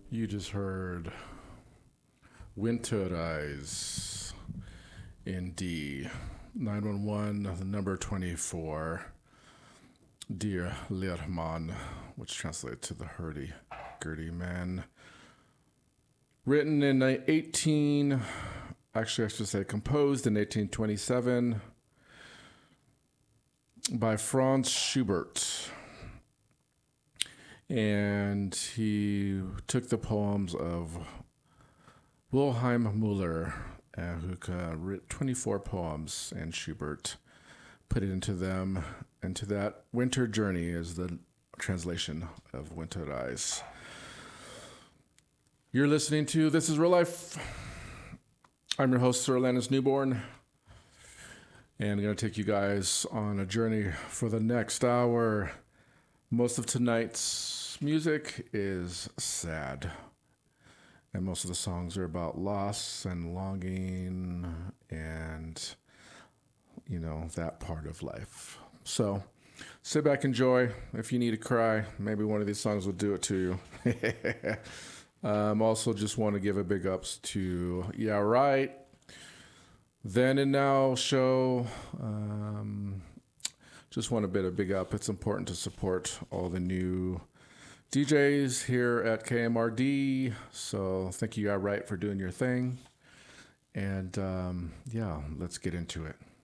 You just heard Winterize in D. 911, the number 24, Dear Lehrmann, which translates to the hurdy-gurdy man. Written in 18, actually I should say composed in 1827 by Franz Schubert. And he took the poems of Wilhelm Müller, who wrote 24 poems, and Schubert put it into them. Into that winter journey is the translation of Winterize. You're listening to This Is Real Life. I'm your host, Sir Landis Newborn, and I'm going to take you guys on a journey for the next hour. Most of tonight's music is sad, and most of the songs are about loss and longing and, that part of life. So sit back, enjoy. If you need to cry, maybe one of these songs will do it to you. Also just want to give a big ups to Yeah Right, Then and Now show. Just want a bit of big up. It's important to support all the new DJs here at KMRD. So thank you, Yeah Right, for doing your thing. And let's get into it.